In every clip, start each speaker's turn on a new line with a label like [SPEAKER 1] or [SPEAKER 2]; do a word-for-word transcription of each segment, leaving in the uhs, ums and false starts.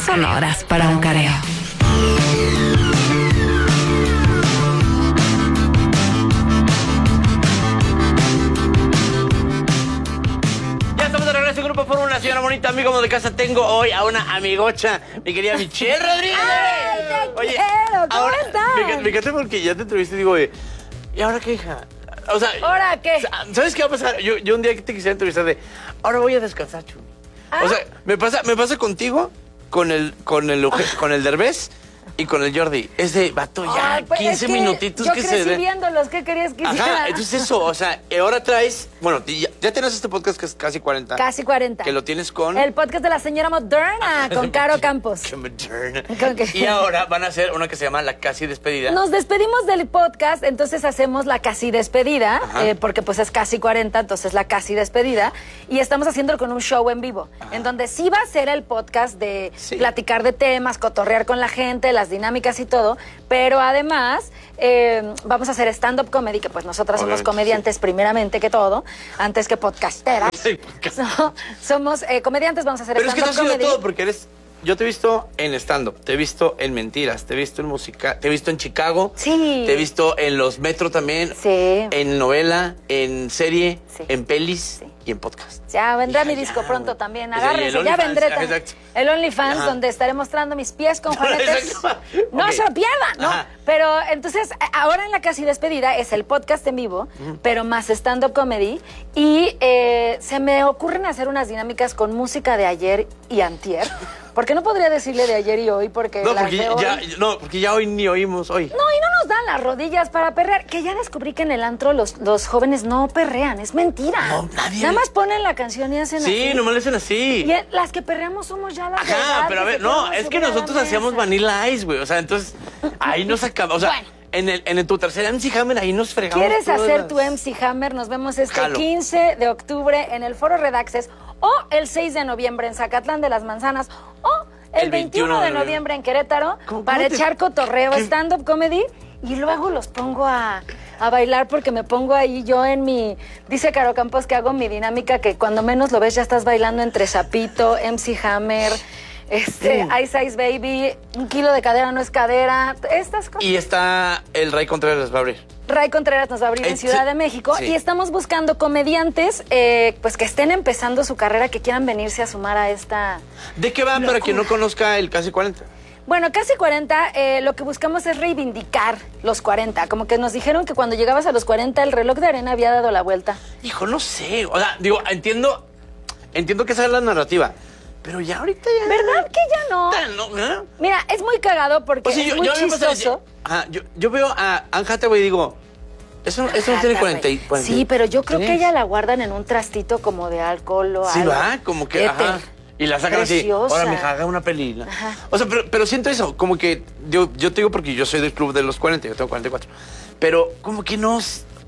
[SPEAKER 1] sonoras para un careo.
[SPEAKER 2] Grupo Fórmula, señora bonita, amigo de casa, tengo hoy a una amigocha, mi querida Michelle Rodríguez.
[SPEAKER 3] ¡Ay, te
[SPEAKER 2] Oye,
[SPEAKER 3] quiero! ¿Cómo
[SPEAKER 2] ahora,
[SPEAKER 3] estás?
[SPEAKER 2] Me, me encanta porque ya te entrevisté y digo, oye, ¿y ahora qué, hija? O sea,
[SPEAKER 3] ¿ahora qué?
[SPEAKER 2] ¿Sabes qué va a pasar? Yo, yo un día que te quisiera entrevistar de, ahora voy a descansar, Chumi. ¿Ah? O sea, me pasa, me pasa contigo, con el, con el, con el Derbez y con el Jordi. Es de, vato, ya,
[SPEAKER 3] Ay, pues
[SPEAKER 2] quince
[SPEAKER 3] es que
[SPEAKER 2] minutitos
[SPEAKER 3] yo
[SPEAKER 2] que se
[SPEAKER 3] crecí
[SPEAKER 2] den.
[SPEAKER 3] viéndolos, ¿qué querías que hiciera?
[SPEAKER 2] Ajá, entonces eso, o sea, ahora traes, bueno, ya, ya tienes este podcast que es casi cuarenta.
[SPEAKER 3] Casi cuarenta.
[SPEAKER 2] Que lo tienes con...
[SPEAKER 3] El podcast de la señora moderna, con Caro Campos.
[SPEAKER 2] Qué moderna.
[SPEAKER 3] ¿Con qué?
[SPEAKER 2] Y ahora van a hacer una que se llama La Casi Despedida.
[SPEAKER 3] Nos despedimos del podcast, entonces hacemos la casi despedida, eh, porque pues es casi cuarenta, entonces la casi despedida, y estamos haciéndolo con un show en vivo, Ajá. en donde sí va a ser el podcast de sí. platicar de temas, cotorrear con la gente, las dinámicas y todo, pero además eh, vamos a hacer stand-up comedy, que pues nosotras Obviamente, somos comediantes sí. primeramente que todo, antes que podcasteras. Sí, podcast. So, somos eh, comediantes, vamos a hacer stand-up comedy.
[SPEAKER 2] Pero es que no ha sido todo, porque eres... Yo te he visto en stand-up, te he visto en Mentiras, te he visto en música, te he visto en Chicago,
[SPEAKER 3] sí.
[SPEAKER 2] te he visto en Los Metro también,
[SPEAKER 3] sí.
[SPEAKER 2] en novela, en serie,
[SPEAKER 3] sí.
[SPEAKER 2] en pelis
[SPEAKER 3] sí.
[SPEAKER 2] y en podcast.
[SPEAKER 3] Ya vendrá
[SPEAKER 2] Hija,
[SPEAKER 3] mi disco
[SPEAKER 2] ya,
[SPEAKER 3] pronto
[SPEAKER 2] wey.
[SPEAKER 3] también,
[SPEAKER 2] O sea,
[SPEAKER 3] agárrense, ya vendré también.
[SPEAKER 2] Exacto.
[SPEAKER 3] El OnlyFans, Ajá. donde estaré mostrando mis pies con juanetes. No okay. se lo pierdan, ¿no? Ajá. Pero entonces, ahora en la casi despedida es el podcast en vivo, uh-huh. pero más stand-up comedy, y eh, se me ocurren hacer unas dinámicas con música de ayer y antier. Porque no podría decirle de ayer y hoy, porque
[SPEAKER 2] no,
[SPEAKER 3] las
[SPEAKER 2] porque
[SPEAKER 3] de hoy...
[SPEAKER 2] ya, no, porque ya hoy ni oímos hoy.
[SPEAKER 3] No, y no nos dan las rodillas para perrear. Que ya descubrí que en el antro los, los jóvenes no perrean, es mentira.
[SPEAKER 2] No, nadie.
[SPEAKER 3] Nada más ponen la canción y hacen
[SPEAKER 2] sí,
[SPEAKER 3] así.
[SPEAKER 2] Sí, nomás le hacen así.
[SPEAKER 3] Y las que perreamos somos ya las
[SPEAKER 2] Ajá,
[SPEAKER 3] de edad,
[SPEAKER 2] pero a ver, no, es que nosotros hacíamos Vanilla Ice, güey. O sea, entonces, ahí nos acabamos. O sea, bueno. En, el, en el, tu tercer M C Hammer, ahí nos fregamos.
[SPEAKER 3] ¿Quieres hacer
[SPEAKER 2] las...
[SPEAKER 3] tu M C Hammer? Nos vemos este
[SPEAKER 2] Jalo.
[SPEAKER 3] quince de octubre en el Foro Redaxes, o el seis de noviembre en Zacatlán de las Manzanas, o el, el veintiuno de noviembre en Querétaro, para te... echar cotorreo, ¿Qué? stand-up comedy, y luego los pongo a, a bailar, porque me pongo ahí yo en mi... Dice Caro Campos que hago mi dinámica, que cuando menos lo ves ya estás bailando entre Zapito, M C Hammer... Este, mm. Ice Ice Baby, un kilo de cadera no es cadera, estas cosas.
[SPEAKER 2] Y está el Ray Contreras va a abrir.
[SPEAKER 3] Ray Contreras nos va a abrir eh, en Ciudad sí, de México sí. y estamos buscando comediantes eh, pues que estén empezando su carrera, que quieran venirse a sumar a esta...
[SPEAKER 2] ¿De qué va locura. Para quien no conozca el Casi cuarenta?
[SPEAKER 3] Bueno, Casi cuarenta, eh, lo que buscamos es reivindicar los cuarenta. Como que nos dijeron que cuando llegabas a los cuarenta el reloj de arena había dado la vuelta.
[SPEAKER 2] Hijo, no sé, o sea, digo, entiendo, entiendo que esa es la narrativa. Pero ya ahorita ya...
[SPEAKER 3] ¿Verdad que ya no?
[SPEAKER 2] no ¿eh?
[SPEAKER 3] Mira, es muy cagado porque o sea, es yo, muy yo chistoso.
[SPEAKER 2] Yo, ajá, yo, yo veo a Anne Hathaway y digo, eso, eso no tiene cuarenta, cuarenta.
[SPEAKER 3] Sí, pero yo creo que ella la guardan en un trastito como de alcohol o
[SPEAKER 2] sí,
[SPEAKER 3] algo.
[SPEAKER 2] Sí, va, como que,
[SPEAKER 3] Éter.
[SPEAKER 2] Ajá. Y la sacan
[SPEAKER 3] Preciosa.
[SPEAKER 2] así, ahora mija, haga una peli. Ajá. O sea, pero, pero siento eso, como que, yo, yo te digo porque yo soy del club de los cuarenta, yo tengo cuarenta y cuatro. Pero como que no,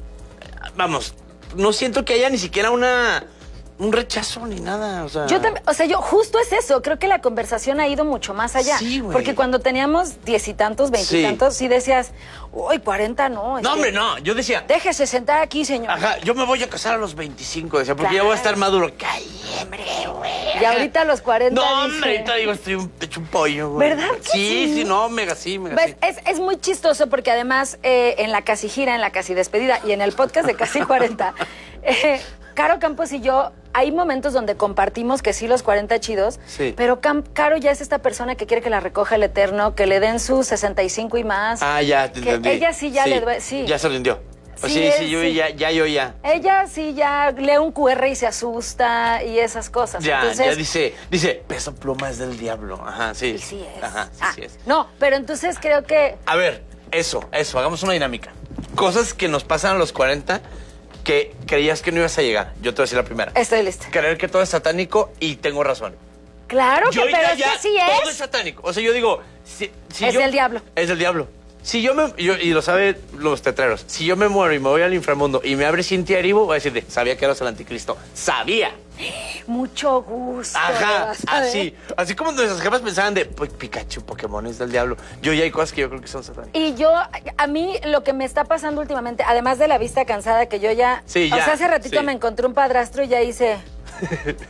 [SPEAKER 2] vamos, no siento que haya ni siquiera una... un rechazo ni nada, o sea...
[SPEAKER 3] Yo también, o sea, yo justo es eso, creo que la conversación ha ido mucho más allá.
[SPEAKER 2] Sí, güey.
[SPEAKER 3] Porque cuando teníamos diez y tantos, veintitantos, sí. sí decías, uy, cuarenta no.
[SPEAKER 2] No, hombre, no, yo decía...
[SPEAKER 3] Déjese sentar aquí, señor.
[SPEAKER 2] Ajá, yo me voy a casar a los veinticinco, decía, porque claro. ya voy a estar maduro. ¡Cállate, hombre, güey!
[SPEAKER 3] Y ahorita a los cuarenta
[SPEAKER 2] No,
[SPEAKER 3] dice...
[SPEAKER 2] hombre, ahorita digo, estoy un, hecho un pollo, güey.
[SPEAKER 3] ¿Verdad que
[SPEAKER 2] sí?
[SPEAKER 3] Sí,
[SPEAKER 2] sí, no, mega sí, mega
[SPEAKER 3] pues
[SPEAKER 2] sí.
[SPEAKER 3] Es, es muy chistoso porque además eh, en la Casi Gira, en la Casi Despedida y en el podcast de Casi cuarenta, eh, Caro Campos y yo... Hay momentos donde compartimos que sí los cuarenta chidos, sí. pero Cam Caro ya es esta persona que quiere que la recoja el Eterno, que le den sus sesenta y cinco y más.
[SPEAKER 2] Ah, ya, te
[SPEAKER 3] que
[SPEAKER 2] entendí.
[SPEAKER 3] Ella sí ya
[SPEAKER 2] sí.
[SPEAKER 3] le duele, sí.
[SPEAKER 2] Ya se rindió. Sí, sí, sí, yo sí. ya, ya, yo ya.
[SPEAKER 3] Ella sí ya lee un Q R y se asusta y esas cosas.
[SPEAKER 2] Ya,
[SPEAKER 3] entonces,
[SPEAKER 2] ya dice, dice, Peso Pluma es del diablo. Ajá, sí.
[SPEAKER 3] Y sí es.
[SPEAKER 2] Ajá, sí,
[SPEAKER 3] ah,
[SPEAKER 2] sí es.
[SPEAKER 3] No, pero entonces creo que...
[SPEAKER 2] A ver, eso, eso, hagamos una dinámica. Cosas que nos pasan a los cuarenta... que creías que no ibas a llegar. Yo te voy a decir la primera.
[SPEAKER 3] Estoy lista.
[SPEAKER 2] Creer que todo es satánico y tengo razón.
[SPEAKER 3] Claro,
[SPEAKER 2] yo
[SPEAKER 3] que, pero es
[SPEAKER 2] ya,
[SPEAKER 3] que sí
[SPEAKER 2] todo
[SPEAKER 3] es.
[SPEAKER 2] es satánico. O sea, yo digo... Si, si
[SPEAKER 3] es
[SPEAKER 2] yo,
[SPEAKER 3] del diablo.
[SPEAKER 2] Es del diablo. Si yo me... Yo, y lo saben los tetreros. Si yo me muero y me voy al inframundo y me abre Cintia Erivo, voy a decirte, sabía que eras el anticristo. ¡Sabía!
[SPEAKER 3] Mucho gusto.
[SPEAKER 2] Ajá, así. Así como nuestras jefas pensaban de, pues, Pikachu, Pokémon es del diablo. Yo ya hay cosas que yo creo que son satánicas.
[SPEAKER 3] Y yo, a mí, lo que me está pasando últimamente, además de la vista cansada, que yo ya...
[SPEAKER 2] Sí, ya.
[SPEAKER 3] O sea, hace ratito
[SPEAKER 2] sí.
[SPEAKER 3] me encontré un padrastro y ya hice...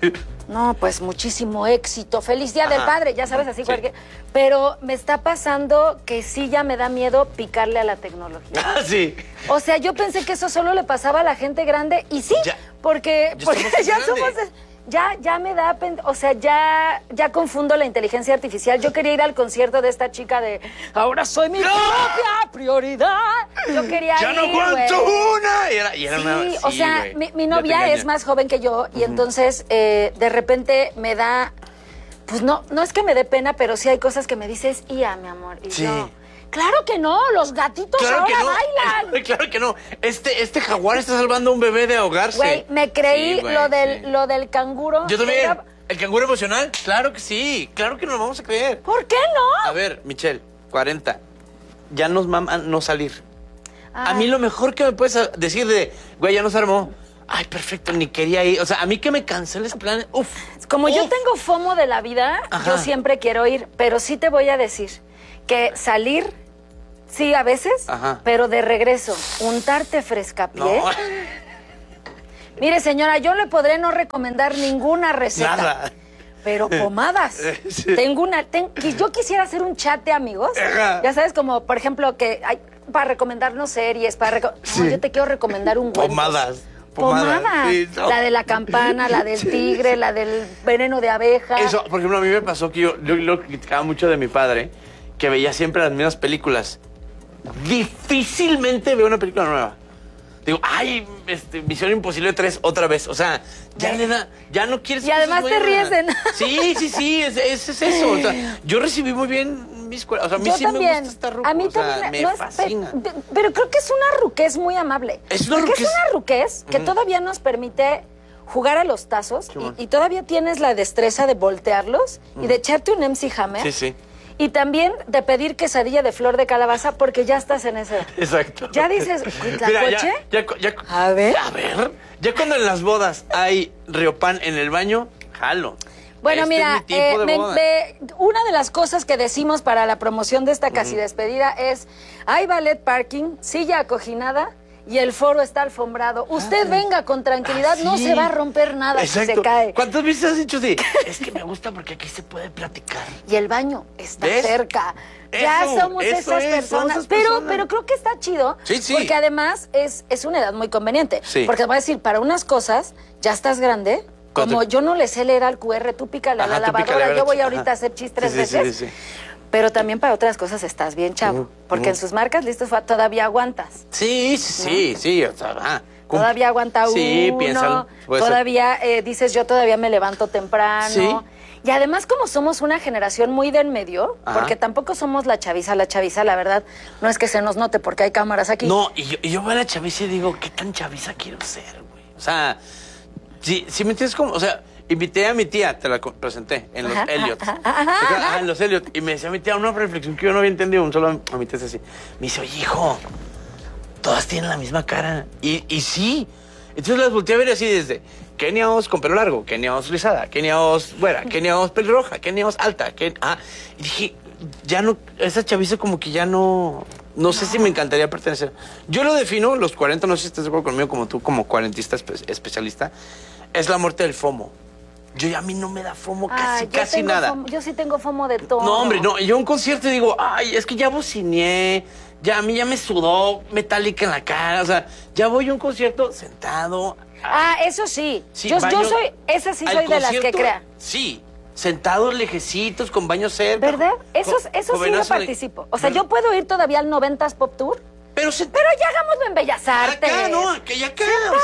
[SPEAKER 3] No, pues muchísimo éxito. Feliz Día Ajá. del Padre, ya sabes, así sí. cualquier... Pero me está pasando que sí ya me da miedo picarle a la tecnología.
[SPEAKER 2] Ah, sí.
[SPEAKER 3] O sea, yo pensé que eso solo le pasaba a la gente grande y sí, ya, porque, porque ya somos... Ya, ya me da, o sea, ya, ya confundo la inteligencia artificial. Yo quería ir al concierto de esta chica de ahora soy mi ¡No! propia prioridad. Yo quería
[SPEAKER 2] ya
[SPEAKER 3] ir,
[SPEAKER 2] no aguanto una. Y era, y era
[SPEAKER 3] sí,
[SPEAKER 2] una, sí,
[SPEAKER 3] o sea,
[SPEAKER 2] wey.
[SPEAKER 3] mi, mi novia es más joven que yo y uh-huh. entonces eh, de repente me da, pues no, no es que me dé pena, pero sí hay cosas que me dices, ia, mi amor. Y
[SPEAKER 2] sí.
[SPEAKER 3] yo, claro que no, los gatitos
[SPEAKER 2] claro
[SPEAKER 3] ahora
[SPEAKER 2] que no.
[SPEAKER 3] bailan.
[SPEAKER 2] Claro que no. Este, este jaguar está salvando a un bebé de ahogarse.
[SPEAKER 3] Güey, me creí sí, güey, lo, del, sí. lo del canguro.
[SPEAKER 2] Yo también. Era... ¿El canguro emocional? Claro que sí. Claro que nos lo vamos a creer.
[SPEAKER 3] ¿Por qué no?
[SPEAKER 2] A ver, Michelle, cuarenta. Ya nos mama no salir. Ay. A mí lo mejor que me puedes decir de, güey, ya nos armó. Ay, perfecto, ni quería ir. O sea, a mí que me canceles plan. Uf.
[SPEAKER 3] Como
[SPEAKER 2] uf.
[SPEAKER 3] yo tengo FOMO de la vida, Ajá. yo siempre quiero ir. Pero sí te voy a decir que salir, sí, a veces, Ajá. pero de regreso, untarte frescapié. No. Mire, señora, yo le podré no recomendar ninguna receta. Nada. Pero pomadas. Sí. Tengo una... Ten, yo quisiera hacer un chat de amigos. Ajá. Ya sabes, como, por ejemplo, que hay para recomendarnos series, para... Reco sí. No, yo te quiero recomendar un huevo.
[SPEAKER 2] Pomadas.
[SPEAKER 3] Pomadas. Pomada. Sí, no. La de la campana, la del tigre, sí. la del veneno de abeja.
[SPEAKER 2] Eso, por ejemplo, a mí me pasó que yo, yo lo criticaba mucho de mi padre, que veía siempre las mismas películas. Difícilmente veo una película nueva. Digo, ay, este, Misión Imposible tres otra vez. O sea, ya le da, ya no quieres...
[SPEAKER 3] Y además te ríes de nada.
[SPEAKER 2] Sí, sí, sí, es, es, es eso. O sea, yo recibí muy bien mi escuela. O sea, a mí
[SPEAKER 3] yo
[SPEAKER 2] sí
[SPEAKER 3] también.
[SPEAKER 2] me gusta esta ruca.
[SPEAKER 3] A mí
[SPEAKER 2] o sea,
[SPEAKER 3] también.
[SPEAKER 2] me
[SPEAKER 3] no
[SPEAKER 2] fascina.
[SPEAKER 3] Es, pero, pero creo que es una ruquez muy amable.
[SPEAKER 2] Es una
[SPEAKER 3] Porque
[SPEAKER 2] ruquez.
[SPEAKER 3] es una ruquez que uh-huh. todavía nos permite jugar a los tazos y, y todavía tienes la destreza de voltearlos uh-huh. y de echarte un M C Hammer.
[SPEAKER 2] Sí, sí.
[SPEAKER 3] Y también de pedir quesadilla de flor de calabaza porque ya estás en ese.
[SPEAKER 2] Exacto.
[SPEAKER 3] Ya dices, ¿la
[SPEAKER 2] Mira,
[SPEAKER 3] coche?
[SPEAKER 2] Ya, ya, ya,
[SPEAKER 3] a ver.
[SPEAKER 2] A ver. Ya cuando en las bodas hay riopan en el baño, jalo.
[SPEAKER 3] Bueno,
[SPEAKER 2] este
[SPEAKER 3] mira,
[SPEAKER 2] es mi tipo
[SPEAKER 3] eh,
[SPEAKER 2] de
[SPEAKER 3] me,
[SPEAKER 2] boda.
[SPEAKER 3] me, una de las cosas que decimos para la promoción de esta casi uh-huh. despedida es, hay ballet parking, silla acoginada, y el foro está alfombrado. Usted ah, venga con tranquilidad, ah, sí. no se va a romper nada
[SPEAKER 2] Exacto.
[SPEAKER 3] si se cae.
[SPEAKER 2] ¿Cuántas veces has dicho de, es que me gusta porque aquí se puede platicar?
[SPEAKER 3] Y el baño está
[SPEAKER 2] ¿Ves?
[SPEAKER 3] cerca.
[SPEAKER 2] Eso,
[SPEAKER 3] ya somos
[SPEAKER 2] eso
[SPEAKER 3] esas
[SPEAKER 2] es,
[SPEAKER 3] personas.
[SPEAKER 2] esas
[SPEAKER 3] pero,
[SPEAKER 2] personas.
[SPEAKER 3] pero creo que está chido.
[SPEAKER 2] Sí, sí.
[SPEAKER 3] Porque además es, es una edad muy conveniente.
[SPEAKER 2] Sí.
[SPEAKER 3] Porque voy a decir, para unas cosas, ya estás grande. Como yo no le sé leer al Q R, tú pícale a la lavadora. Yo voy ahorita a hacer chis tres
[SPEAKER 2] sí, sí,
[SPEAKER 3] veces.
[SPEAKER 2] Sí, sí, sí.
[SPEAKER 3] Pero también para otras cosas estás bien, chavo. Uh, porque uh. en sus marcas listos todavía aguantas.
[SPEAKER 2] Sí, sí,
[SPEAKER 3] ¿no?
[SPEAKER 2] sí, sí. O sea, ah,
[SPEAKER 3] todavía aguanta uno.
[SPEAKER 2] Sí, piénsalo.
[SPEAKER 3] Todavía eh, dices, yo todavía me levanto temprano.
[SPEAKER 2] Sí.
[SPEAKER 3] Y además, como somos una generación muy de en medio, Ajá. porque tampoco somos la chaviza, la chaviza, la verdad, no es que se nos note porque hay cámaras aquí.
[SPEAKER 2] No, y yo, y yo veo a la chaviza y digo, ¿qué tan chaviza quiero ser, güey? O sea, si, si me entiendes como, o sea, invité a mi tía, te la presenté, en los
[SPEAKER 3] Ajá,
[SPEAKER 2] Elliot.
[SPEAKER 3] Ajá, ajá, ajá.
[SPEAKER 2] Ah, en los Elliot. Y me decía mi tía una reflexión que yo no había entendido, un solo a mi tía así. Me dice, oye, hijo, todas tienen la misma cara. Y, y sí. Entonces las volteé a ver así desde Kenia Oz con pelo largo, Kenia Oz rizada, Kenia Oz güera, Kenia Oz pelirroja, Kenia Oz alta. Ken... Ah, y dije, ya no, esa chaviza como que ya no... No sé no. si me encantaría pertenecer. Yo lo defino, los cuarenta, no sé si estás de acuerdo conmigo, como tú, como cuarentista espe especialista, es la muerte del FOMO. Yo ya a mí no me da FOMO casi,
[SPEAKER 3] ay,
[SPEAKER 2] casi nada.
[SPEAKER 3] FOMO, yo sí tengo FOMO de todo.
[SPEAKER 2] No, hombre, no. Yo a un concierto y digo, ay, es que ya bocineé, ya a mí ya me sudó Metallica en la cara. O sea, ya voy a un concierto sentado.
[SPEAKER 3] Ah, eso sí.
[SPEAKER 2] sí
[SPEAKER 3] yo,
[SPEAKER 2] baño,
[SPEAKER 3] yo soy, esa sí soy de las que crea.
[SPEAKER 2] Sí, sentados lejecitos, con baño cerca.
[SPEAKER 3] ¿Verdad? Eso, eso sí yo participo. O sea, ¿verdad? Yo puedo ir todavía al noventas Pop Tour.
[SPEAKER 2] Pero, se...
[SPEAKER 3] Pero ya hagámoslo en Bellas Artes.
[SPEAKER 2] Acá, no, que ya acá.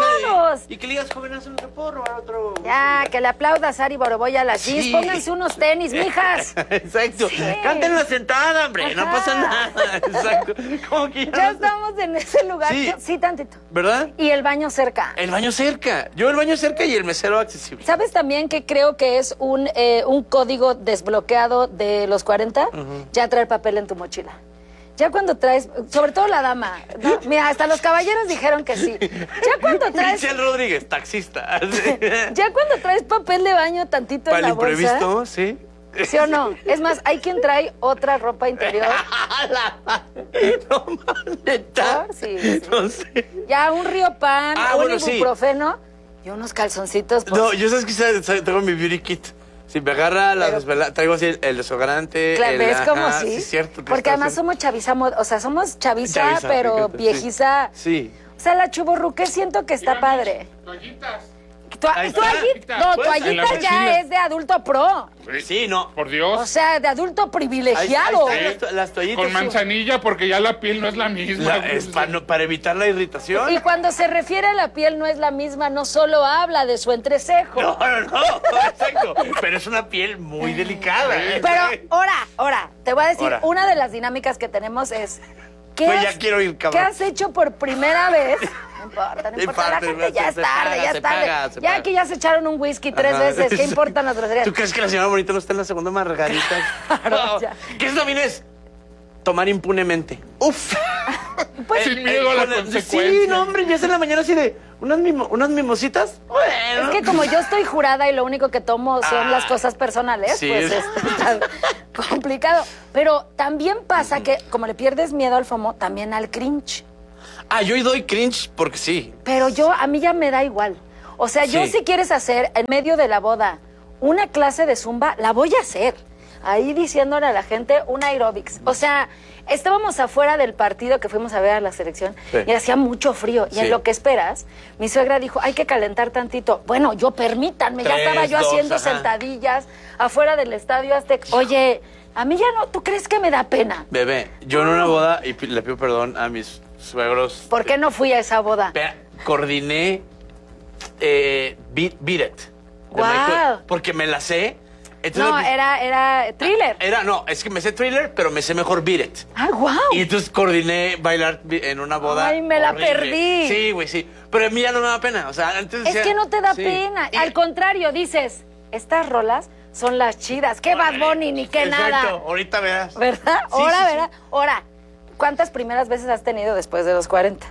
[SPEAKER 2] O sea, y que le digas, jovenazo, no te puedo robar otro.
[SPEAKER 3] Ya, que le aplauda a Sari Boroboy a las sí. jeans. Pónganse unos tenis, mijas.
[SPEAKER 2] Exacto. Sí. Cántenla sentada, hombre. Ajá. No pasa nada. Exacto. Como que ya
[SPEAKER 3] ya
[SPEAKER 2] no...
[SPEAKER 3] estamos en ese lugar.
[SPEAKER 2] Sí.
[SPEAKER 3] sí, tantito.
[SPEAKER 2] ¿Verdad?
[SPEAKER 3] Y el baño cerca.
[SPEAKER 2] El baño cerca. Yo el baño cerca y el mesero accesible.
[SPEAKER 3] ¿Sabes también que creo que es un, eh, un código desbloqueado de los cuarenta? Uh-huh. Ya traer papel en tu mochila. Ya cuando traes, sobre todo la dama, ¿no? Mira, hasta los caballeros dijeron que sí. Ya cuando traes...
[SPEAKER 2] Michelle Rodríguez, taxista.
[SPEAKER 3] Ya cuando traes papel de baño tantito
[SPEAKER 2] para
[SPEAKER 3] en la
[SPEAKER 2] bolsa. Para el imprevisto, sí.
[SPEAKER 3] ¿Sí o no? Es más, hay quien trae otra ropa interior.
[SPEAKER 2] No mames, neta.
[SPEAKER 3] Sí, sí.
[SPEAKER 2] No sé.
[SPEAKER 3] Ya un riopan,
[SPEAKER 2] ah,
[SPEAKER 3] un
[SPEAKER 2] bueno,
[SPEAKER 3] ibuprofeno.
[SPEAKER 2] Sí.
[SPEAKER 3] Y unos calzoncitos. Pues.
[SPEAKER 2] No, yo sabes que tengo mi beauty kit. Si me agarra la desvelada, traigo así el, el desodorante.
[SPEAKER 3] Claro,
[SPEAKER 2] el,
[SPEAKER 3] ¿ves
[SPEAKER 2] ajá,
[SPEAKER 3] cómo sí?
[SPEAKER 2] Sí, cierto.
[SPEAKER 3] Porque además somos chaviza, o sea, somos chaviza,
[SPEAKER 2] chaviza
[SPEAKER 3] pero
[SPEAKER 2] fíjate,
[SPEAKER 3] viejiza.
[SPEAKER 2] Sí.
[SPEAKER 3] O sea, la chuborruqué siento que está padre.
[SPEAKER 1] Toallitas.
[SPEAKER 3] Tu,
[SPEAKER 2] Ahí está.
[SPEAKER 3] toallita, no,
[SPEAKER 2] Pues,
[SPEAKER 3] toallita
[SPEAKER 1] en la
[SPEAKER 3] ya
[SPEAKER 1] mochila.
[SPEAKER 3] es de adulto pro.
[SPEAKER 2] Sí, no.
[SPEAKER 1] Por Dios.
[SPEAKER 3] O sea, de adulto
[SPEAKER 2] Ahí,
[SPEAKER 3] privilegiado.
[SPEAKER 2] ahí están las, las toallitas.
[SPEAKER 1] Con manzanilla porque ya la piel no es la misma.
[SPEAKER 2] La- es para, no- para evitar la irritación.
[SPEAKER 3] Y cuando se refiere a la piel no es la misma, no solo habla de su entrecejo.
[SPEAKER 2] No, no, no, exacto. Pero es una piel muy delicada. ¿eh?
[SPEAKER 3] Pero, ahora, ahora, te voy a decir,
[SPEAKER 2] Ahora.
[SPEAKER 3] una de las dinámicas que tenemos es... ¿Qué,
[SPEAKER 2] Pues ya
[SPEAKER 3] has,
[SPEAKER 2] quiero ir,
[SPEAKER 3] ¿Qué
[SPEAKER 2] cabrón.
[SPEAKER 3] has hecho por primera vez? No importa, no
[SPEAKER 2] No
[SPEAKER 3] importa, la
[SPEAKER 2] importa,
[SPEAKER 3] gente ya
[SPEAKER 2] se
[SPEAKER 3] es tarde,
[SPEAKER 2] paga,
[SPEAKER 3] ya
[SPEAKER 2] se
[SPEAKER 3] es tarde.
[SPEAKER 2] paga, se
[SPEAKER 3] Ya
[SPEAKER 2] paga.
[SPEAKER 3] que ya se echaron un whisky tres
[SPEAKER 2] Ajá.
[SPEAKER 3] veces, ¿qué importan las groserías?
[SPEAKER 2] ¿Tú crees que la señora bonita no está en la segunda margarita?
[SPEAKER 3] Claro,
[SPEAKER 2] No.
[SPEAKER 3] ya.
[SPEAKER 2] ¿Qué eso también es? Tomar impunemente. Uf.
[SPEAKER 3] Pues,
[SPEAKER 1] Sin miedo a la
[SPEAKER 2] con el-
[SPEAKER 1] consecuencia.
[SPEAKER 2] Sí, no, hombre, ya es en la mañana así de unas, mimo- unas mimositas. Bueno.
[SPEAKER 3] es que como yo estoy jurada y lo único que tomo son
[SPEAKER 2] Ah.
[SPEAKER 3] las cosas personales,
[SPEAKER 2] Sí.
[SPEAKER 3] pues este, está complicado. Pero también pasa que como le pierdes miedo al FOMO, también al cringe.
[SPEAKER 2] Ah, yo doy cringe porque sí.
[SPEAKER 3] Pero yo, a mí ya me da igual. O sea, yo
[SPEAKER 2] Sí.
[SPEAKER 3] si quieres hacer en medio de la boda una clase de zumba, la voy a hacer. Ahí diciéndole a la gente un aerobics. O sea, estábamos afuera del partido que fuimos a ver a la selección
[SPEAKER 2] Sí.
[SPEAKER 3] y hacía mucho frío. Y
[SPEAKER 2] Sí.
[SPEAKER 3] en lo que esperas, mi suegra dijo, hay que calentar tantito. Bueno, yo permítanme, ya
[SPEAKER 2] Tres,
[SPEAKER 3] estaba yo
[SPEAKER 2] dos,
[SPEAKER 3] haciendo
[SPEAKER 2] ajá.
[SPEAKER 3] sentadillas afuera del Estadio Azteca. Oye, a mí ya no, ¿tú crees que me da pena?
[SPEAKER 2] Bebé, yo en una boda, y pi- le pido perdón a mis suegros.
[SPEAKER 3] ¿Por qué no fui a esa boda?
[SPEAKER 2] Vea, coordiné eh, Beat, Beat It. de
[SPEAKER 3] Guau.
[SPEAKER 2] Michael, porque me la sé. Entonces
[SPEAKER 3] No,
[SPEAKER 2] le-
[SPEAKER 3] era, era thriller.
[SPEAKER 2] Era, no, es que me sé thriller, pero me sé mejor Beat It.
[SPEAKER 3] ¡Ah, guau!
[SPEAKER 2] Y entonces coordiné bailar bi- en una boda.
[SPEAKER 3] Ay, me la
[SPEAKER 2] horrible.
[SPEAKER 3] perdí.
[SPEAKER 2] Sí, güey, sí. Pero a mí ya no me da pena. O sea, antes
[SPEAKER 3] Es
[SPEAKER 2] decía-
[SPEAKER 3] que no te da
[SPEAKER 2] sí.
[SPEAKER 3] pena.
[SPEAKER 2] Y-
[SPEAKER 3] Al contrario, dices, estas rolas son las chidas. ¿Qué Bad Bunny ni qué
[SPEAKER 2] Exacto,
[SPEAKER 3] nada?
[SPEAKER 2] ahorita verás.
[SPEAKER 3] ¿Verdad?
[SPEAKER 2] Sí,
[SPEAKER 3] Ahora,
[SPEAKER 2] sí, sí.
[SPEAKER 3] ¿verdad? Ahora, ¿cuántas primeras veces has tenido después de los cuarenta?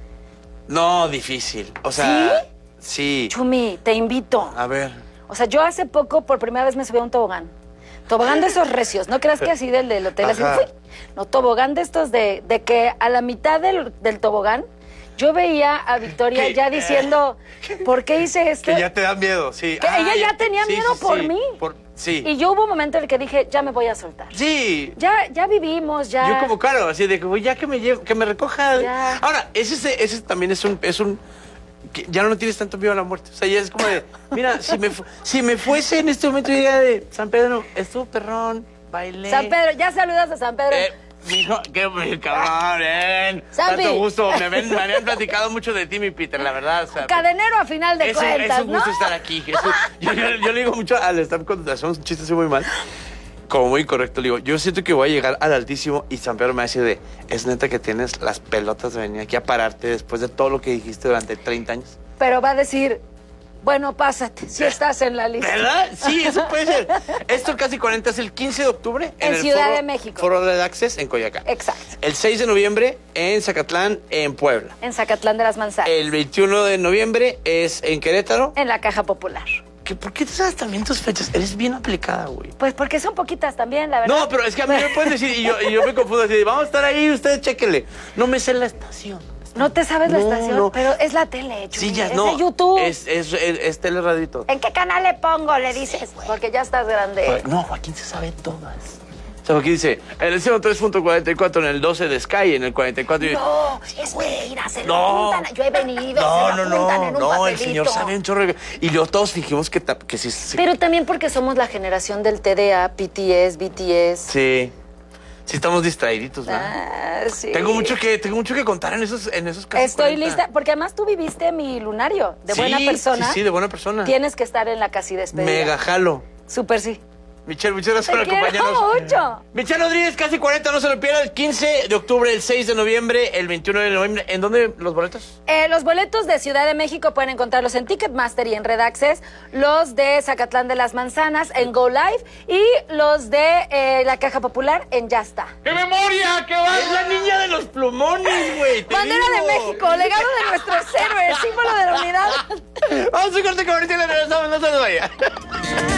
[SPEAKER 2] No, difícil. O sea, sí.
[SPEAKER 3] Chumi, te invito.
[SPEAKER 2] A ver.
[SPEAKER 3] O sea, yo hace poco por primera vez me subí a un tobogán. Tobogán de esos recios. ¿No creas que así del del hotel? Así
[SPEAKER 2] Ajá.
[SPEAKER 3] fui. No, tobogán de estos de, de que a la mitad del, del tobogán yo veía a Victoria
[SPEAKER 2] ¿Qué?
[SPEAKER 3] ya diciendo, ¿por qué hice esto?
[SPEAKER 2] Que ya te da miedo, sí.
[SPEAKER 3] Que ella ya tenía
[SPEAKER 2] sí,
[SPEAKER 3] miedo
[SPEAKER 2] sí,
[SPEAKER 3] por
[SPEAKER 2] sí.
[SPEAKER 3] mí.
[SPEAKER 2] Por- sí.
[SPEAKER 3] Y yo hubo un momento en el que dije, ya me voy a soltar.
[SPEAKER 2] Sí.
[SPEAKER 3] Ya, ya vivimos, ya.
[SPEAKER 2] Yo como claro, así de que güey, ya que me lleve, que me recoja.
[SPEAKER 3] Ya.
[SPEAKER 2] Ahora, ese, ese, ese también es un, es un que ya no tienes tanto miedo a la muerte. O sea, ya es como de, mira, si me, fu- si me fuese en este momento, yo diría de San Pedro, estuvo perrón, bailé.
[SPEAKER 3] San Pedro, ya saludas a San Pedro.
[SPEAKER 2] Eh, mijo, qué mi cabrón, ven.
[SPEAKER 3] Sampi.
[SPEAKER 2] Tanto gusto. Me, ven- me habían platicado mucho de ti, mi Peter, la verdad. O sea,
[SPEAKER 3] Cadenero a final de
[SPEAKER 2] es, un-
[SPEAKER 3] cuentas,
[SPEAKER 2] es un gusto
[SPEAKER 3] ¿no?
[SPEAKER 2] estar aquí. es un- yo, yo- yo le digo mucho al staff cuando hacemos un chiste así muy mal, como muy incorrecto, le digo, yo siento que voy a llegar al Altísimo y San Pedro me va a decir de, es neta que tienes las pelotas de venir aquí a pararte después de todo lo que dijiste durante treinta años.
[SPEAKER 3] Pero va a decir, bueno, pásate, si estás en la lista.
[SPEAKER 2] ¿Verdad? Sí, eso puede ser. Esto casi cuarenta es el quince de octubre.
[SPEAKER 3] En
[SPEAKER 2] el
[SPEAKER 3] Ciudad
[SPEAKER 2] foro-
[SPEAKER 3] de México.
[SPEAKER 2] Foro Red Access en Coyoacán.
[SPEAKER 3] Exacto.
[SPEAKER 2] El seis de noviembre en Zacatlán, en Puebla.
[SPEAKER 3] En Zacatlán de las Manzanas.
[SPEAKER 2] El veintiuno de noviembre es en Querétaro.
[SPEAKER 3] En la Caja Popular.
[SPEAKER 2] ¿Qué, ¿Por qué te sabes también tus fechas? Eres bien aplicada, güey.
[SPEAKER 3] Pues porque son poquitas también, la verdad.
[SPEAKER 2] No, pero es que a mí me pueden decir, y yo, y yo me confundo así, de, vamos a estar ahí, ustedes chéquenle. No me sé la estación.
[SPEAKER 3] No te sabes la
[SPEAKER 2] No,
[SPEAKER 3] estación,
[SPEAKER 2] no.
[SPEAKER 3] pero es la tele, Chumi,
[SPEAKER 2] Sí, ya,
[SPEAKER 3] es
[SPEAKER 2] no.
[SPEAKER 3] de YouTube.
[SPEAKER 2] Es, es, es, es teleradio y todo.
[SPEAKER 3] ¿En qué canal le pongo? Le dices. Porque ya estás grande.
[SPEAKER 2] No, Joaquín se sabe todas. O sea, Joaquín dice, en el ciento tres punto cuarenta y cuatro, en el doce de Sky, en el cuarenta y cuatro... y-
[SPEAKER 3] No, es mentira, se lo
[SPEAKER 2] No.
[SPEAKER 3] apuntan. Yo he venido,
[SPEAKER 2] No,
[SPEAKER 3] se
[SPEAKER 2] no,
[SPEAKER 3] lo apuntan
[SPEAKER 2] no,
[SPEAKER 3] en un
[SPEAKER 2] no, el
[SPEAKER 3] papelito.
[SPEAKER 2] señor sabe un chorro. de- Y luego todos fingimos que, ta- que sí, sí.
[SPEAKER 3] Pero también porque somos la generación del T D A, P T S, B T S.
[SPEAKER 2] Sí. Sí estamos distraiditos, ¿verdad?
[SPEAKER 3] Ah, sí.
[SPEAKER 2] Tengo mucho que, tengo mucho que contar en esos, en esos casos.
[SPEAKER 3] Estoy lista, porque además tú viviste mi lunario de buena persona.
[SPEAKER 2] Sí, sí, de buena persona.
[SPEAKER 3] Tienes que estar en la casi despedida.
[SPEAKER 2] Mega jalo.
[SPEAKER 3] Súper sí.
[SPEAKER 2] Michelle, muchas gracias
[SPEAKER 3] Te
[SPEAKER 2] por
[SPEAKER 3] quiero
[SPEAKER 2] acompañarnos.
[SPEAKER 3] mucho.
[SPEAKER 2] Michelle Rodríguez, casi cuarenta, no se lo pierda. El quince de octubre, el seis de noviembre, el veintiuno de noviembre. ¿En dónde los boletos?
[SPEAKER 3] Eh, los boletos de Ciudad de México pueden encontrarlos en Ticketmaster y en Red Access. Los de Zacatlán de las Manzanas en Go Live. Y los de eh, la Caja Popular en Ya Está.
[SPEAKER 1] ¡Qué memoria! ¡Qué va!
[SPEAKER 2] Es la niña de los plumones, güey. te
[SPEAKER 3] Bandera
[SPEAKER 2] digo.
[SPEAKER 3] de México, legado de nuestros héroes, símbolo de la unidad.
[SPEAKER 2] Vamos a corte con ahorita y le regresamos, no se nos vaya.